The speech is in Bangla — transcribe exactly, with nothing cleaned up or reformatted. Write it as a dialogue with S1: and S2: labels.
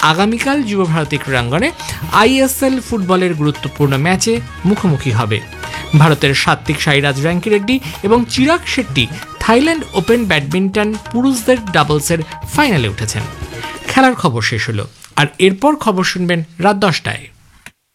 S1: আগামীকাল যুবভারতী ক্রীড়াঙ্গনে আইএসএল ফুটবলের গুরুত্বপূর্ণ ম্যাচে মুখোমুখি হবে। ভারতের সাত্বিক সাইরাজ রাঙ্কিরেড্ডি এবং Chirag Shetty Thailand open badminton পুরুষদের ডাবলসের ফাইনালে উঠেছেন। খেলার খবর শেষ হলো, আর এরপর খবর শুনবেন রাত দশটায়।